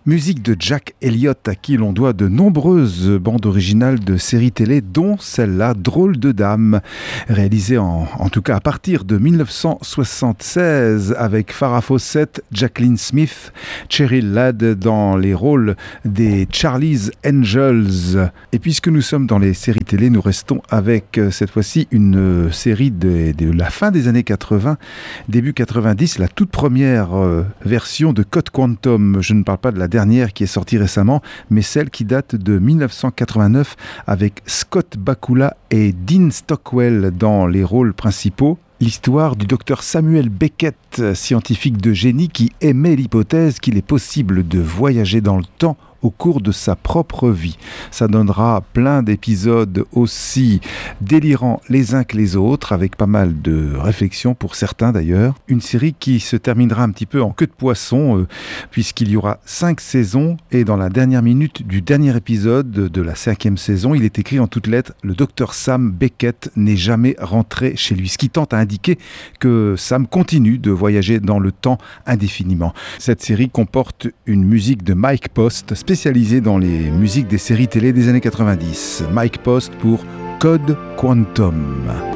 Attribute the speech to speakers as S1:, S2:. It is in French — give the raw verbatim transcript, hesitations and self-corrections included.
S1: Musique de Jack Elliott, à qui l'on doit de nombreuses bandes originales de séries télé, dont celle-là, Drôle de Dame, réalisée en, en tout cas à partir de dix-neuf cent soixante-seize avec Farrah Fawcett, Jacqueline Smith, Cheryl Ladd dans les rôles des Charlie's Angels. Et puisque nous sommes dans les séries télé, nous restons avec cette fois-ci une série de, de la fin des années quatre-vingts, début quatre-vingt-dix, la toute première euh, version de Code Quantum. Je ne parle pas de la dernière qui est sortie récemment, mais celle qui date de dix-neuf cent quatre-vingt-neuf avec Scott Bakula et Dean Stockwell dans les rôles principaux. L'histoire du docteur Samuel Beckett, scientifique de génie qui émet l'hypothèse qu'il est possible de voyager dans le temps au cours de sa propre vie. Ça donnera plein d'épisodes aussi délirants les uns que les autres, avec pas mal de réflexions pour certains d'ailleurs. Une série qui se terminera un petit peu en queue de poisson, euh, puisqu'il y aura cinq saisons, et dans la dernière minute du dernier épisode de la cinquième saison, il est écrit en toutes lettres « Le docteur Sam Beckett n'est jamais rentré chez lui », ce qui tente à indiquer que Sam continue de voyager dans le temps indéfiniment. Cette série comporte une musique de Mike Post, spécialisé dans les musiques des séries télé des années quatre-vingt-dix. Mike Post pour Code Quantum.